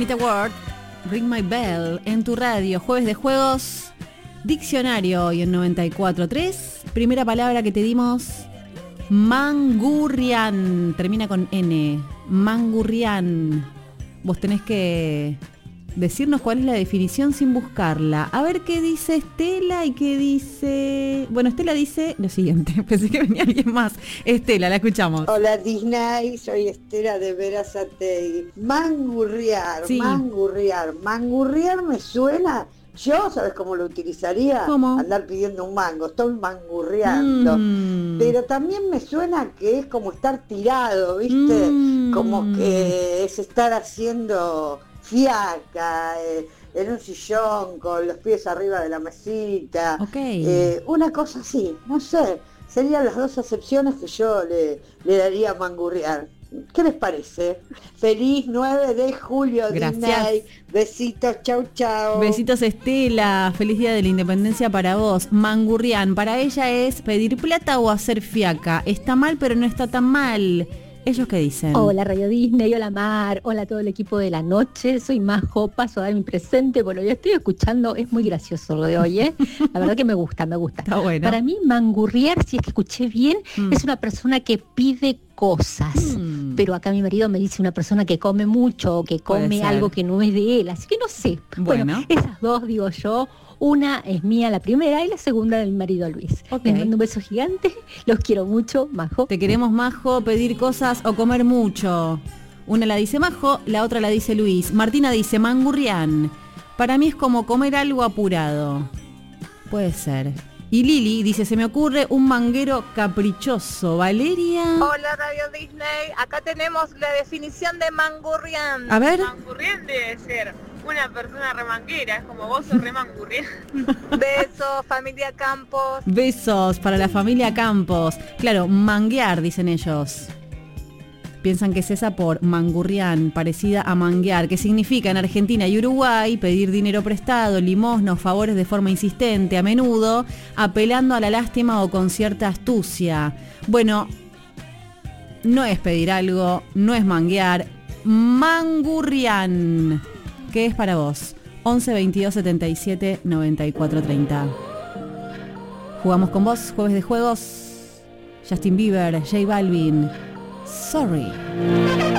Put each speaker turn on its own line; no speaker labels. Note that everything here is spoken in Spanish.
Rita Ward, Ring My Bell, en tu radio, jueves de juegos, diccionario hoy en 94.3. Primera palabra que te dimos, mangurrián, termina con N, mangurrián. Vos tenés que decirnos cuál es la definición sin buscarla. A ver qué dice Estela y qué dice... Bueno, Estela dice lo siguiente. Pensé que venía alguien más. Estela, la escuchamos.
Hola Disney, soy Estela de Verazategui. Mangurriar,
Sí.
mangurriar. Mangurriar me suena... Yo, ¿sabes cómo lo utilizaría?
¿Cómo?
Andar pidiendo un mango, estoy mangurreando. Pero también me suena que es como estar tirado, ¿viste? Como que es estar haciendo fiaca, en un sillón con los pies arriba de la mesita.
Ok.
Una cosa así, no sé. Serían las dos acepciones que yo le daría a mangurrear. ¿Qué les parece? Feliz 9 de julio,
Gracias.
Disney. Besitos, chau, chau.
Besitos Estela, feliz día de la independencia para vos. Mangurrián, para ella es pedir plata o hacer fiaca. Está mal, pero no está tan mal. ¿Ellos qué dicen?
Hola Radio Disney, hola Mar, hola a todo el equipo de la noche, soy Majo, paso a dar mi presente, bueno, ya estoy escuchando, es muy gracioso lo de hoy, la verdad que me gusta.
Está bueno.
Para mí mangurriar, si es que escuché bien, es una persona que pide cosas, pero acá mi marido me dice una persona que come mucho, o que
Puede
come
ser.
algo que no es de él, así que no sé.
Bueno.
Esas dos digo yo. Una es mía, la primera, y la segunda de mi marido Luis.
Ok.
Les mando un beso gigante, los quiero mucho, Majo.
Te queremos, Majo, pedir cosas o comer mucho. Una la dice Majo, la otra la dice Luis. Martina dice mangurrián. Para mí es como comer algo apurado. Puede ser. Y Lili dice, se me ocurre un manguero caprichoso. Valeria.
Hola Radio Disney, acá tenemos la definición de mangurrián.
A ver.
Mangurrián debe ser una persona remanguera, es como vos sos remangurrián.
Besos, familia Campos.
Besos para la familia Campos. Claro, manguear, dicen ellos. Piensan que es esa por mangurrián, parecida a manguear, que significa en Argentina y Uruguay pedir dinero prestado, limosna o favores de forma insistente, a menudo apelando a la lástima o con cierta astucia. Bueno, no es pedir algo, no es manguear, mangurrián. ¿Qué es para vos? 11 22 77 94 30. Jugamos con vos, jueves de juegos. Justin Bieber, J Balvin. Sorry.